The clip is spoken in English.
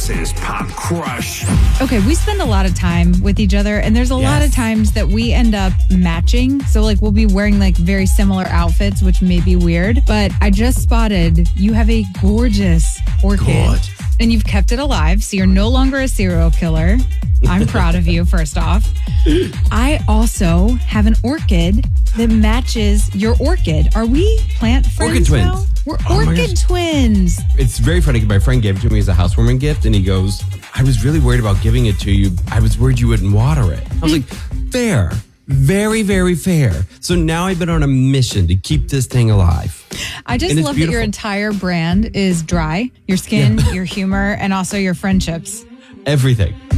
Alexis Pop Crush. Okay, we spend a lot of time with each other, and there's a lot of times that we end up matching. So, like, we'll be wearing, like, very similar outfits, which may be weird. But I just spotted you have a gorgeous orchid. God. And you've kept it alive, so you're no longer a serial killer. I'm proud of you, first off. I also have an orchid that matches your orchid. Are we plant friends Orchid now? twins. We're Oh my orchid gosh. twins. It's very funny. My friend gave it to me as a housewarming gift, and he goes, I was really worried about giving it to you. I was worried you wouldn't water it. I was like, fair. Very, very fair. So now I've been on a mission to keep this thing alive. I just And it's love that your beautiful. entire brand is dry. Your skin, your humor, and also your friendships. Everything.